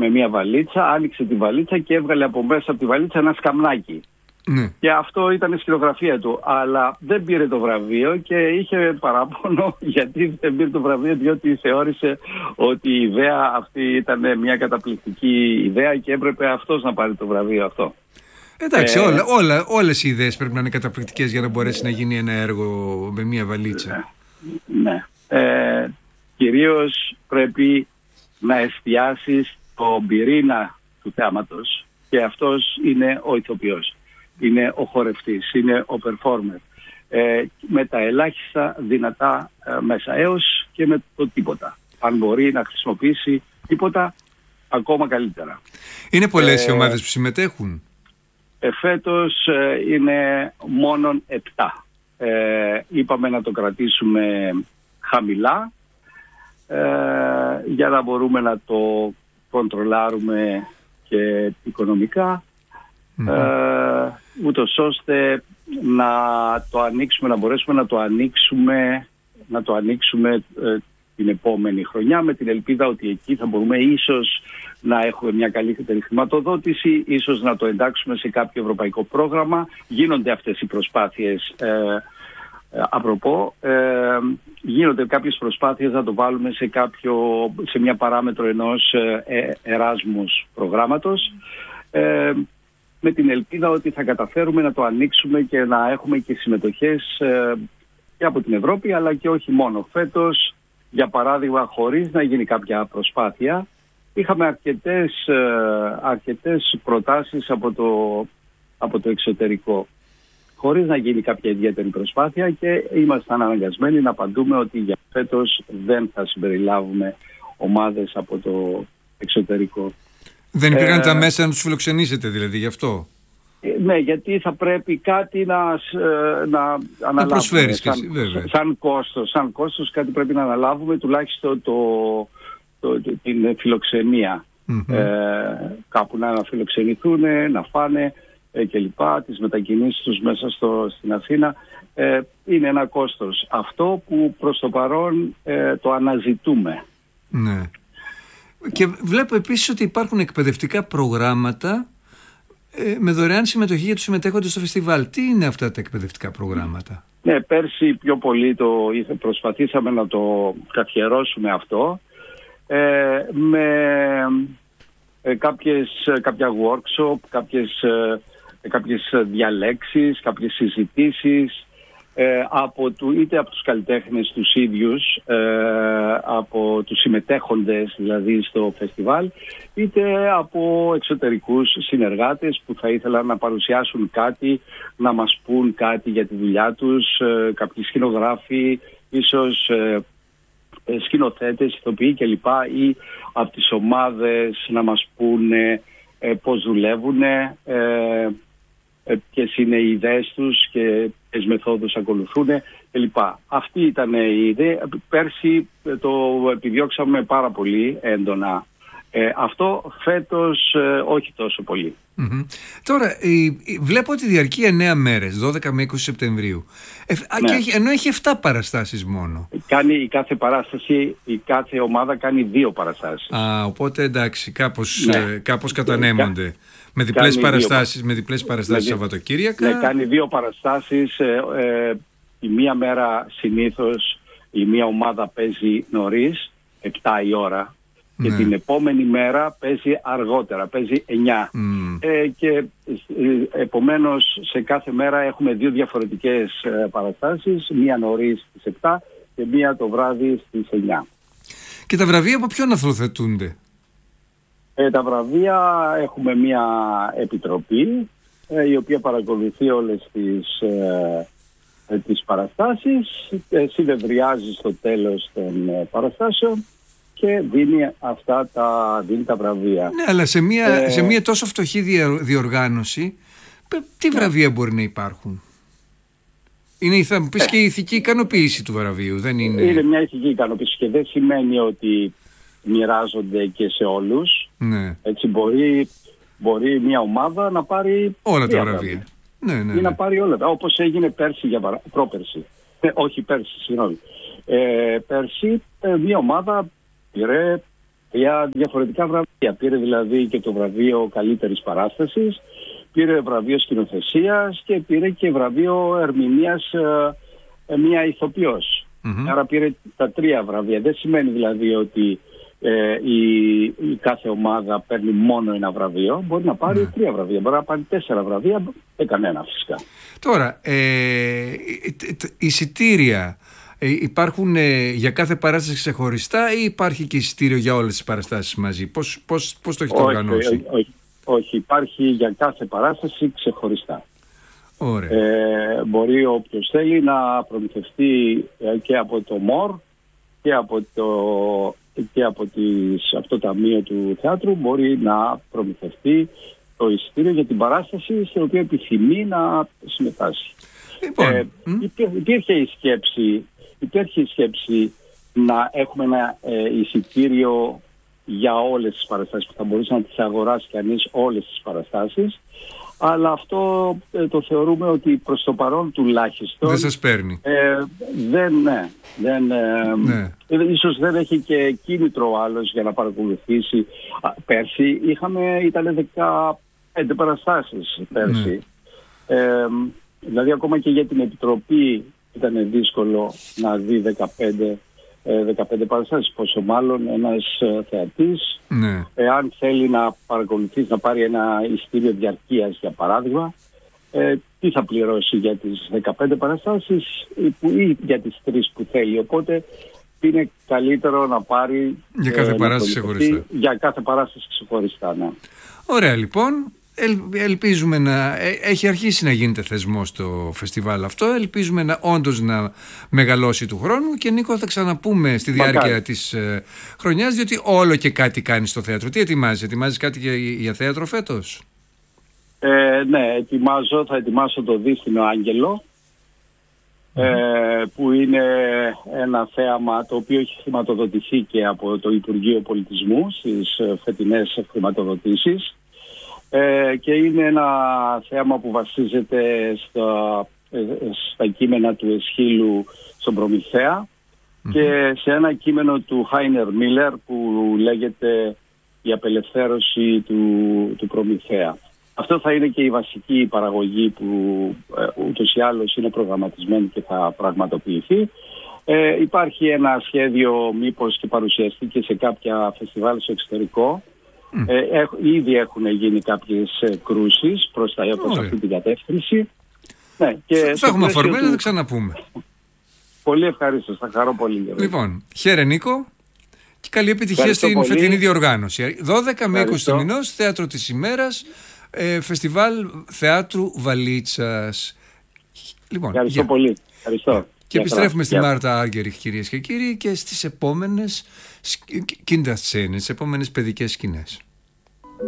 με μια βαλίτσα, άνοιξε τη βαλίτσα και έβγαλε από μέσα από τη βαλίτσα ένα σκαμνάκι. Ναι. Και αυτό ήταν η σκηνογραφία του. Αλλά δεν πήρε το βραβείο και είχε παράπονο γιατί δεν πήρε το βραβείο, διότι θεώρησε ότι η ιδέα αυτή ήταν μια καταπληκτική ιδέα και έπρεπε αυτός να πάρει το βραβείο αυτό. Εντάξει, όλες οι ιδέες πρέπει να είναι καταπληκτικές για να μπορέσει να γίνει ένα έργο με μια βαλίτσα. Ναι. Κυρίως πρέπει να εστιάσεις τον πυρήνα του θέματος και αυτός είναι ο ηθοποιός, είναι ο χορευτής, είναι ο performer, με τα ελάχιστα δυνατά μέσα έως και με το τίποτα. Αν μπορεί να χρησιμοποιήσει τίποτα, ακόμα καλύτερα. Είναι πολλές οι ομάδες που συμμετέχουν. Φέτος είναι μόνον 7. Είπαμε να το κρατήσουμε χαμηλά για να μπορούμε να το κοντρολάρουμε και οικονομικά, ούτως ώστε να το ανοίξουμε, να μπορέσουμε να το ανοίξουμε την επόμενη χρονιά, με την ελπίδα ότι εκεί θα μπορούμε ίσως να έχουμε μια καλύτερη χρηματοδότηση, ίσως να το εντάξουμε σε κάποιο ευρωπαϊκό πρόγραμμα. Γίνονται αυτές οι προσπάθειες. Γίνονται κάποιες προσπάθειες να το βάλουμε σε μια παράμετρο ενός Εράσμους προγράμματος, με την ελπίδα ότι θα καταφέρουμε να το ανοίξουμε και να έχουμε και συμμετοχές και από την Ευρώπη, αλλά και όχι μόνο. Φέτος, για παράδειγμα, χωρίς να γίνει κάποια προσπάθεια, είχαμε αρκετές προτάσεις από το εξωτερικό, χωρίς να γίνει κάποια ιδιαίτερη προσπάθεια, και ήμασταν αναγκασμένοι να απαντούμε ότι για φέτος δεν θα συμπεριλάβουμε ομάδες από το εξωτερικό. Δεν υπήρχαν τα μέσα να τους φιλοξενήσετε δηλαδή γι' αυτό? Ναι, γιατί θα πρέπει κάτι να αναλάβουμε. Να προσφέρεις και εσύ, βέβαια. Σαν κόστος κάτι πρέπει να αναλάβουμε, τουλάχιστον την φιλοξενία. Κάπου να φιλοξενηθούν, να φάνε και λοιπά, τις μετακινήσεις τους μέσα στην Αθήνα. Είναι ένα κόστος. Αυτό που προς το παρόν το αναζητούμε. Ναι. Και βλέπω επίσης ότι υπάρχουν εκπαιδευτικά προγράμματα με δωρεάν συμμετοχή για τους συμμετέχοντες στο φεστιβάλ. Τι είναι αυτά τα εκπαιδευτικά προγράμματα? Ναι, πέρσι πιο πολύ προσπαθήσαμε να το καθιερώσουμε αυτό με κάποια workshop, κάποιες διαλέξεις, κάποιες συζητήσεις, είτε από τους καλλιτέχνες τους ίδιους, από τους συμμετέχοντες δηλαδή στο φεστιβάλ, είτε από εξωτερικούς συνεργάτες που θα ήθελαν να παρουσιάσουν κάτι, να μας πούν κάτι για τη δουλειά τους, κάποιοι σκηνογράφοι, ίσως σκηνοθέτες, ηθοποιοί κλπ, ή από τις ομάδες να μας πούνε πώς δουλεύουν, ποιες είναι οι ιδέες τους και ποιες μεθόδους ακολουθούν κλπ. Αυτή ήταν η ιδέα. Πέρσι το επιδιώξαμε πάρα πολύ έντονα. Αυτό φέτος όχι τόσο πολύ. Τώρα, βλέπω ότι διαρκεί 9 μέρες, 12 με 20 Σεπτεμβρίου. Ναι. Και ενώ έχει 7 παραστάσεις μόνο. Κάνει η κάθε ομάδα κάνει 2 παραστάσεις. Οπότε εντάξει, κάπως κατανέμονται. Με διπλές παραστάσεις Σαββατοκύριακα. Ναι, κάνει 2 παραστάσεις. Η μία μέρα συνήθως η μία ομάδα παίζει νωρίς, 7 η ώρα. Και την επόμενη μέρα παίζει αργότερα, παίζει 9. Και επομένως σε κάθε μέρα έχουμε 2 διαφορετικές παραστάσεις, μία νωρίς στις 7 και μία το βράδυ στις 9. Και τα βραβεία από ποιον αθροθετούνται? Τα βραβεία έχουμε μία επιτροπή η οποία παρακολουθεί όλες τις παραστάσεις, συνεδριάζει στο τέλος των παραστάσεων και δίνει τα βραβεία. Ναι, αλλά σε μια τόσο φτωχή διοργάνωση, τι βραβεία μπορεί να υπάρχουν? Θα μου πεις και η ηθική ικανοποίηση του βραβείου, δεν είναι? Είναι μια ηθική ικανοποίηση και δεν σημαίνει ότι μοιράζονται και σε όλους. Ναι. Έτσι μπορεί μια ομάδα να πάρει όλα τα βραβεία. Ναι. Ή να πάρει όλα τα, όπως έγινε πέρσι, πρόπερσι. Όχι πέρσι, συγγνώμη. Πέρσι μια ομάδα πήρε για διαφορετικά βραβεία. Πήρε δηλαδή και το βραβείο καλύτερης παράστασης, πήρε βραβείο σκηνοθεσίας και πήρε και βραβείο ερμηνείας μία ηθοποιός. Άρα πήρε τα 3 βραβεία. Δεν σημαίνει δηλαδή ότι η κάθε ομάδα παίρνει μόνο ένα βραβείο. Μπορεί να πάρει 3 βραβεία, μπορεί να πάρει 4 βραβεία, κανένα φυσικά. Τώρα, εισιτήρια υπάρχουν για κάθε παράσταση ξεχωριστά ή υπάρχει και εισιτήριο για όλες τις παραστάσεις μαζί? Πώς το έχετε οργανώσει? Όχι, υπάρχει για κάθε παράσταση ξεχωριστά. Ωραία. Μπορεί όποιος θέλει να προμηθευτεί και από το ΜΟΡ και από το ταμείο του θεάτρου, μπορεί να προμηθευτεί το εισιτήριο για την παράσταση στην οποία επιθυμεί να συμμετάσχει. Λοιπόν, υπήρχε η σκέψη να έχουμε ένα εισιτήριο για όλες τις παραστάσεις, που θα μπορούσε να τις αγοράσει κανείς όλες τις παραστάσεις, αλλά αυτό το θεωρούμε ότι προς το παρόν τουλάχιστον δεν σας παίρνει. Ίσως δεν έχει και κίνητρο άλλος για να παρακολουθήσει. Πέρσι ήταν 15 παραστάσεις πέρσι. Δηλαδή ακόμα και για την Επιτροπή ήταν δύσκολο να δει 15 παραστάσεις, πόσο μάλλον ένας θεατής, εάν θέλει να παρακολουθήσει, να πάρει ένα εισιτήριο διαρκείας για παράδειγμα, τι θα πληρώσει για τις 15 παραστάσεις ή για τις 3 που θέλει. Οπότε είναι καλύτερο να πάρει για κάθε παράσταση ξεχωριστά. Για κάθε παράσταση ξεχωριστά, ναι. Ωραία, λοιπόν. Ελπίζουμε έχει αρχίσει να γίνεται θεσμός το φεστιβάλ αυτό. Ελπίζουμε όντως να μεγαλώσει του χρόνου. Και Νίκο, θα ξαναπούμε στη διάρκεια της χρονιάς, διότι όλο και κάτι κάνει στο θέατρο. Τι ετοιμάζεις κάτι για θέατρο φέτος? Ναι, θα ετοιμάσω το Δύστηνο Άγγελο, που είναι ένα θέαμα το οποίο έχει χρηματοδοτηθεί και από το Υπουργείο Πολιτισμού στις φετινές χρηματοδοτήσεις. Και είναι ένα θέαμα που βασίζεται στα κείμενα του Εσχύλου στον Προμηθέα και σε ένα κείμενο του Χάινερ Μίλερ που λέγεται «Η απελευθέρωση του Προμηθέα». Αυτό θα είναι και η βασική παραγωγή που ούτως ή άλλως είναι προγραμματισμένη και θα πραγματοποιηθεί. Υπάρχει ένα σχέδιο μήπως και παρουσιαστεί και σε κάποια φεστιβάλ στο εξωτερικό. Ήδη έχουν γίνει κάποιες κρούσεις προς αυτή την κατεύθυνση. Ναι, και θα έχουμε αφορμένα να τα ξαναπούμε. Πολύ ευχαριστώ, θα χαρώ πολύ. Λοιπόν, χαίρε Νίκο και καλή επιτυχία στην φετινή διοργάνωση. 12 με 20 του μηνός, Θέατρο της ημέρας, Φεστιβάλ Θεάτρου Βαλίτσας. Λοιπόν, ευχαριστώ πολύ. Ευχαριστώ. Και επιστρέφουμε στη Μάρτα Άγκεριχ, κυρίες και κύριοι, και στις επόμενες Kinderszenen, στις επόμενες παιδικές σκηνές.